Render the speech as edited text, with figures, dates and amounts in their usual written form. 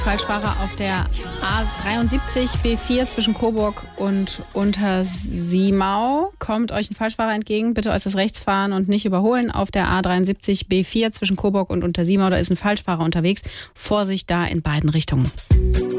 Falschfahrer auf der A73 B4 zwischen Coburg und Untersimau. Kommt euch ein Falschfahrer entgegen, bitte äußerst rechts fahren und nicht überholen. Auf der A73 B4 zwischen Coburg und Untersimau, da ist ein Falschfahrer unterwegs. Vorsicht da in beiden Richtungen.